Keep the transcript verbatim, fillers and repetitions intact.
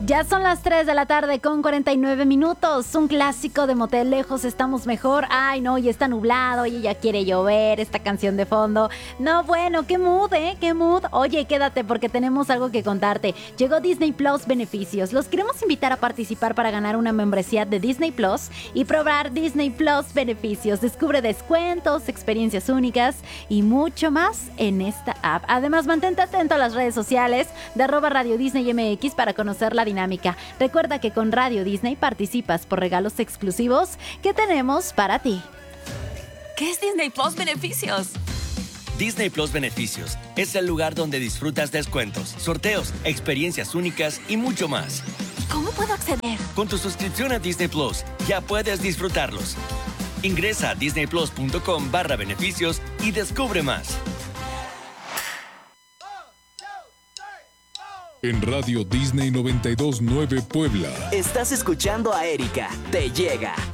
Ya son las tres de la tarde con cuarenta y nueve minutos. Un clásico de Motel Lejos, estamos mejor. Ay, no, y está nublado, y ya quiere llover, esta canción de fondo. No, bueno, qué mood, ¿eh? Qué mood. Oye, quédate porque tenemos algo que contarte. Llegó Disney Plus Beneficios. Los queremos invitar a participar para ganar una membresía de Disney Plus y probar Disney Plus Beneficios. Descubre descuentos, experiencias únicas y mucho más en esta app. Además, mantente atento a las redes sociales de arroba Radio Disney M X para conocer la dinámica. Recuerda que con Radio Disney participas por regalos exclusivos que tenemos para ti. ¿Qué es Disney Plus Beneficios? Disney Plus Beneficios es el lugar donde disfrutas descuentos, sorteos, experiencias únicas y mucho más. ¿Cómo puedo acceder? Con tu suscripción a Disney Plus ya puedes disfrutarlos. Ingresa a disneyplus.com barra beneficios y descubre más. En Radio Disney noventa y dos punto nueve Puebla. Estás escuchando a Erika. Te llega.